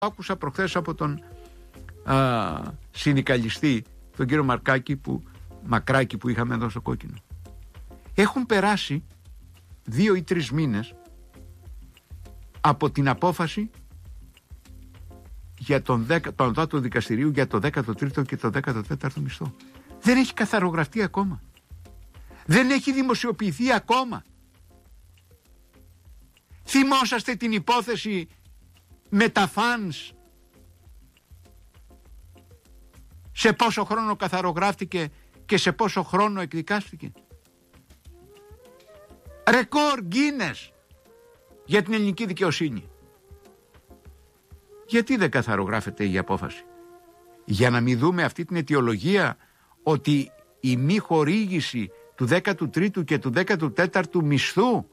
άκουσα προχθές από τον συνδικαλιστή, τον κύριο Μακράκη που είχαμε εδώ στο Κόκκινο. Έχουν περάσει 2 ή 3 μήνες από την απόφαση για τον Ανώτατο Δικαστηρίου για το 13ο και το 14ο μισθό. Δεν έχει καθαρογραφτεί ακόμα. Δεν έχει δημοσιοποιηθεί ακόμα. Θυμόσαστε την υπόθεση με τα φανς, σε πόσο χρόνο καθαρογράφτηκε και σε πόσο χρόνο εκδικάστηκε? Ρεκόρ Γκίνες για την ελληνική δικαιοσύνη. Γιατί δεν καθαρογράφεται η απόφαση? Για να μην δούμε αυτή την αιτιολογία ότι η μη χορήγηση του 13ου και του 14ου μισθού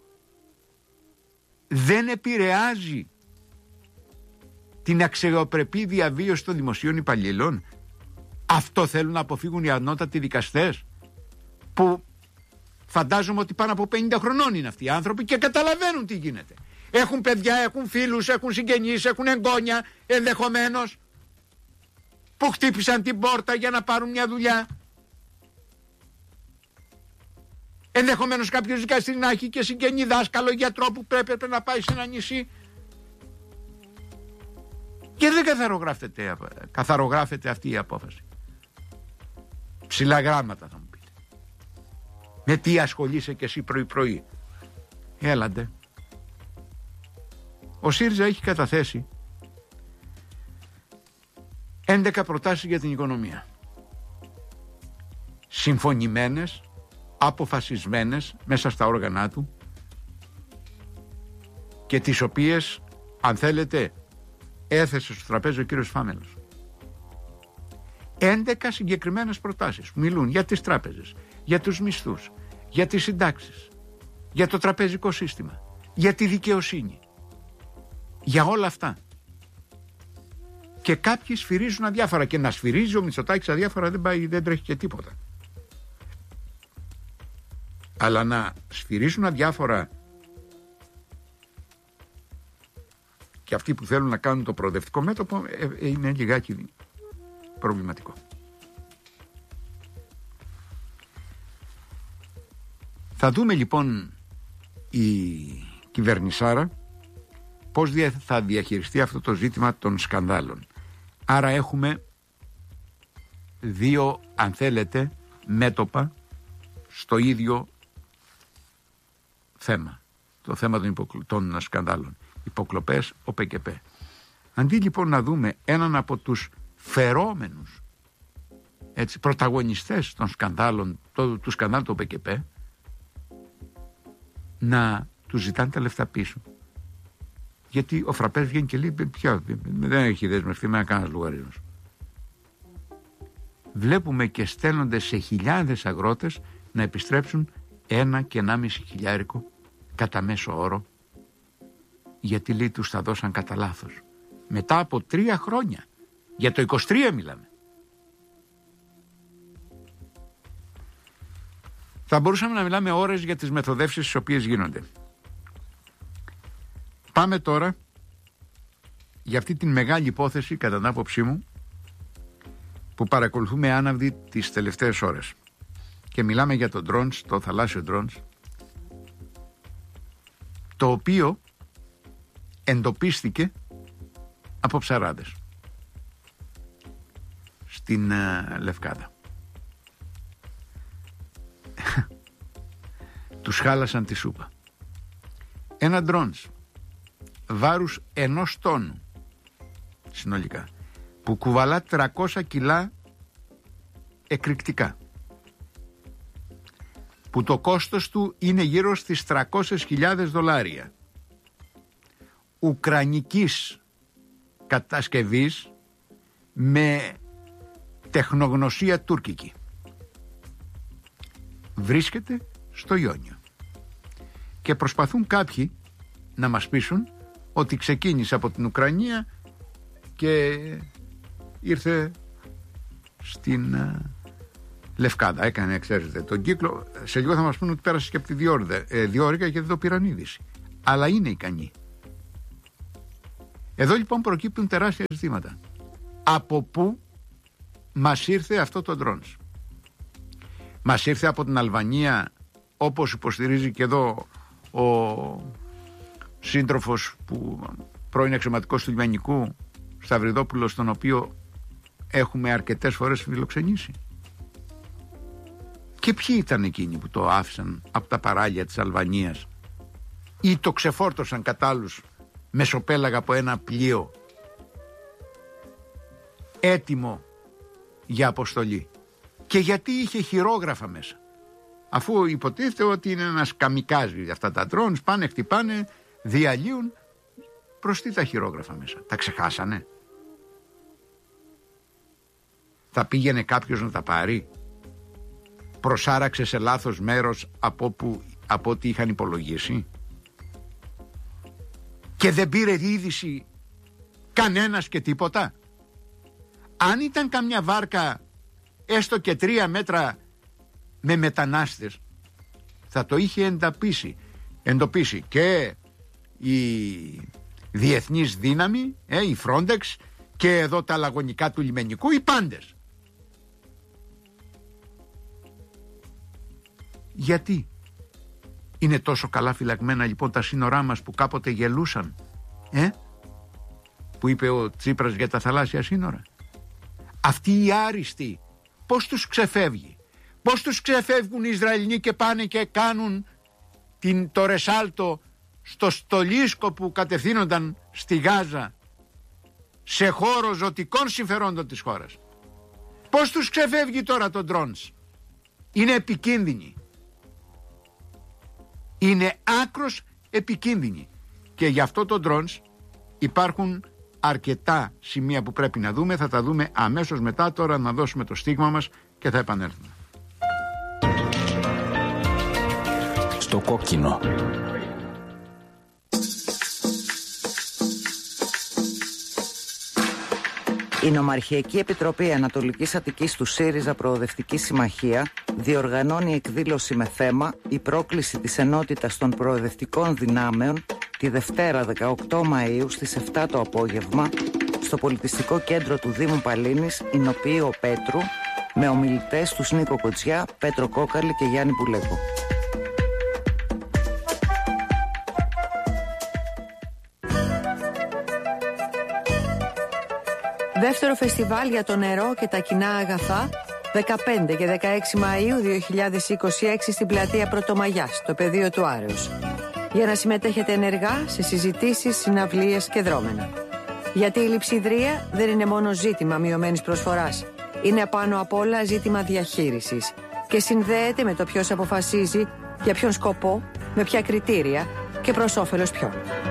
δεν επηρεάζει την αξιοπρεπή διαβίωση των δημοσίων υπαλλήλων. Αυτό θέλουν να αποφύγουν οι ανώτατοι δικαστές, που φαντάζομαι ότι πάνω από 50 χρονών είναι αυτοί οι άνθρωποι και καταλαβαίνουν τι γίνεται. Έχουν παιδιά, έχουν φίλους, έχουν συγγενείς, έχουν εγγόνια ενδεχομένως που χτύπησαν την πόρτα για να πάρουν μια δουλειά. Ενδεχομένως κάποιος δικαστής να έχει και συγγενή, δάσκαλο, γιατρό που πρέπει να πάει σε ένα νησί. Και δεν καθαρογράφεται αυτή η απόφαση. Ψηλά γράμματα θα μου πείτε. Με τι ασχολείσαι και εσύ πρωί-πρωί? Έλαντε. Ο ΣΥΡΙΖΑ έχει καταθέσει 11 προτάσεις για την οικονομία. Συμφωνημένες, αποφασισμένες μέσα στα όργανα του και τις οποίες, αν θέλετε, έθεσε στο τραπέζι ο κύριος Φάμελος. 11 συγκεκριμένες προτάσεις που μιλούν για τις τράπεζες, για τους μισθούς, για τις συντάξεις, για το τραπεζικό σύστημα, για τη δικαιοσύνη, για όλα αυτά. Και κάποιοι σφυρίζουν αδιάφορα, και να σφυρίζει ο Μητσοτάκης αδιάφορα δεν τρέχει και τίποτα. Αλλά να σφυρίζουν αδιάφορα και αυτοί που θέλουν να κάνουν το προοδευτικό μέτωπο είναι λιγάκι προβληματικό. Θα δούμε λοιπόν η κυβερνησάρα πώς θα διαχειριστεί αυτό το ζήτημα των σκανδάλων. Άρα έχουμε 2, αν θέλετε, μέτωπα στο ίδιο θέμα. Το θέμα των σκανδάλων. Υποκλοπές, ο ΠΚΠ. Αντί λοιπόν να δούμε έναν από τους φερόμενους πρωταγωνιστές των σκανδάλων, του σκανδάλου του ΠΚΠ, να του ζητάνε τα λεφτά πίσω. Γιατί ο Φραπές βγαίνει και λέει πια δεν έχει δεσμευτεί με κανένας λογαριασμός. Βλέπουμε και στέλνονται σε χιλιάδες αγρότες να επιστρέψουν 1 και 1,5 χιλιάρικο κατά μέσο όρο, γιατί λέει τους τα δώσαν κατά λάθος. Μετά από 3 χρόνια. Για το 23 μιλάμε. Θα μπορούσαμε να μιλάμε ώρες για τις μεθοδεύσεις τις οποίες γίνονται. Πάμε τώρα για αυτή την μεγάλη υπόθεση, κατά την άποψή μου, που παρακολουθούμε άναυδη τις τελευταίες ώρες. Και μιλάμε για το drones, το θαλάσσιο drones, το οποίο εντοπίστηκε από ψαράδες στην Λευκάδα. Τους χάλασαν τη σούπα. Ένα drones βάρους 1 τόνου συνολικά, που κουβαλά 300 κιλά εκρηκτικά, που το κόστος του είναι γύρω στις $300.000, ουκρανικής κατασκευής με τεχνογνωσία τουρκική, βρίσκεται στο Ιόνιο και προσπαθούν κάποιοι να μας πείσουν ότι ξεκίνησε από την Ουκρανία και ήρθε στην Λευκάδα, έκανε, ξέρετε, τον κύκλο. Σε λίγο θα μας πούνε ότι πέρασε και από τη Διόρικα και δεν το πήραν είδηση. Αλλά είναι ικανοί. Εδώ λοιπόν προκύπτουν τεράστια ζητήματα. Από πού μας ήρθε αυτό το drones? Μας ήρθε από την Αλβανία, όπως υποστηρίζει και εδώ ο σύντροφος που πρώην αξιωματικός του λιμενικού Σταυριδόπουλος, τον οποίο έχουμε αρκετές φορές φιλοξενήσει? Και ποιοι ήταν εκείνοι που το άφησαν από τα παράλια της Αλβανίας ή το ξεφόρτωσαν κατά άλλους μεσοπέλαγα από ένα πλοίο έτοιμο για αποστολή? Και γιατί είχε χειρόγραφα μέσα, αφού υποτίθεται ότι είναι ένας καμικάζι αυτά τα drones, πάνε, χτυπάνε, διαλύουν? Προς τι τα χειρόγραφα μέσα? Τα ξεχάσανε? Θα πήγαινε κάποιος να τα πάρει? Προσάραξε σε λάθος μέρος από ό,τι είχαν υπολογίσει? Και δεν πήρε είδηση κανένας και τίποτα? Αν ήταν καμιά βάρκα έστω και 3 μέτρα με μετανάστες, θα το είχε εντοπίσει και η διεθνής δύναμη, η Frontex, και εδώ τα λαγωνικά του λιμενικού, οι πάντες. Γιατί είναι τόσο καλά φυλαγμένα λοιπόν τα σύνορά μας που κάποτε γελούσαν, που είπε ο Τσίπρας για τα θαλάσσια σύνορα? Αυτοί οι άριστοι πώς τους ξεφεύγει? Πώς τους ξεφεύγουν οι Ισραηλοί και πάνε και κάνουν το ρεσάλτο στο στολίσκο που κατευθύνονταν στη Γάζα, σε χώρο ζωτικών συμφερόντων της χώρας? Πώς τους ξεφεύγει τώρα το drones? Είναι επικίνδυνοι. Είναι άκρος επικίνδυνοι. Και γι' αυτό το drones υπάρχουν αρκετά σημεία που πρέπει να δούμε. Θα τα δούμε αμέσως μετά. Τώρα να δώσουμε το στίγμα μας και θα επανέλθουμε. Στο κόκκινο. Η Νομαρχιακή Επιτροπή Ανατολικής Αττικής του ΣΥΡΙΖΑ Προοδευτική Συμμαχία διοργανώνει εκδήλωση με θέμα «Η πρόκληση της ενότητας των προοδευτικών δυνάμεων» τη Δευτέρα 18 Μαΐου στις 7 το απόγευμα στο Πολιτιστικό Κέντρο του Δήμου Παλίνης, Ηνοποιείο Πέτρου, με ομιλητές τους Νίκο Κοτσιά, Πέτρο Κόκαλη και Γιάννη Πουλέκο. Δεύτερο φεστιβάλ για το νερό και τα κοινά αγαθά, 15 και 16 Μαΐου 2026 στην πλατεία Πρωτομαγιάς, στο πεδίο του Άρεως. Για να συμμετέχετε ενεργά σε συζητήσεις, συναυλίες και δρόμενα. Γιατί η λειψιδρία δεν είναι μόνο ζήτημα μειωμένης προσφοράς. Είναι πάνω απ' όλα ζήτημα διαχείρισης και συνδέεται με το ποιος αποφασίζει, για ποιον σκοπό, με ποια κριτήρια και προς όφελος ποιον.